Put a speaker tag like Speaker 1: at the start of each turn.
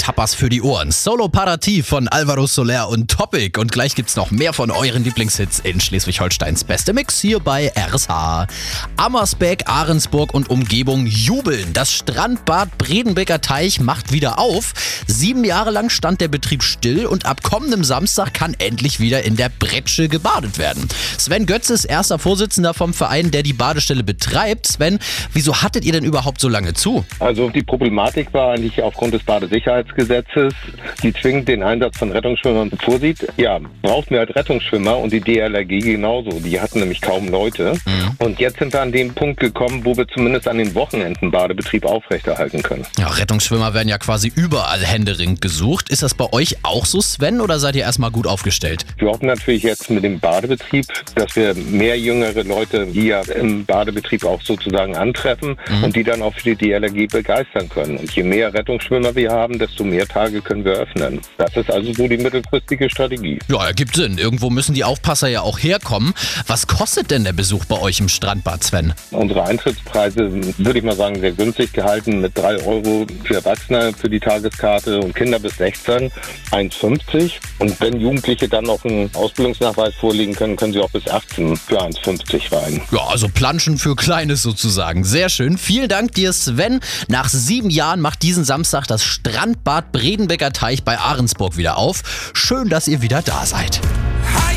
Speaker 1: Tapas für die Ohren. Solo Parati von Alvaro Soler und Topic. Und gleich gibt's noch mehr von euren Lieblingshits in Schleswig-Holsteins beste Mix hier bei RSH. Ammersbeck, Ahrensburg und Umgebung jubeln. Das Strandbad Bredenbecker Teich macht wieder auf. 7 Jahre lang stand der Betrieb still und ab kommendem Samstag kann endlich wieder in der Bretsche gebadet werden. Sven Götz ist erster Vorsitzender vom Verein, der die Badestelle betreibt. Sven, wieso hattet ihr denn überhaupt so lange zu?
Speaker 2: Also die Problematik war eigentlich aufgrund des Badesicherheitsgesetzes, die zwingend den Einsatz von Rettungsschwimmern vorsieht. Ja, brauchten wir halt Rettungsschwimmer und die DLRG genauso. Die hatten nämlich kaum Leute. Und jetzt sind wir an den Punkt gekommen, wo wir zumindest an den Wochenenden Badebetrieb aufrechterhalten können.
Speaker 1: Ja, Rettungsschwimmer werden ja quasi überall händeringend gesucht. Ist das bei euch auch so, Sven, oder seid ihr erstmal gut aufgestellt?
Speaker 2: Wir hoffen natürlich jetzt mit dem Badebetrieb, dass wir mehr jüngere Leute hier im Badebetrieb auch sozusagen antreffen und die dann auch für die DLRG begeistern können. Und je mehr Rettungsschwimmer wir haben, desto mehr Tage können wir öffnen. Das ist also so die mittelfristige Strategie.
Speaker 1: Ja, ergibt Sinn. Irgendwo müssen die Aufpasser ja auch herkommen. Was kostet denn der Besuch bei euch im Strandbad, Sven?
Speaker 2: Unsere Eintrittspreise sind, würde ich mal sagen, sehr günstig gehalten, mit 3 € für Erwachsene für die Tageskarte und Kinder bis 16, 1,50. Und wenn Jugendliche dann noch einen Ausbildungsnachweis vorlegen können, können sie auch bis 18 für 1,50 rein.
Speaker 1: Ja, also Planschen für Kleines sozusagen. Sehr schön. Vielen Dank dir, Sven. Nach 7 Jahren macht diesen Samstag das Strandbad Bredenbecker Teich bei Ahrensburg wieder auf. Schön, dass ihr wieder da seid.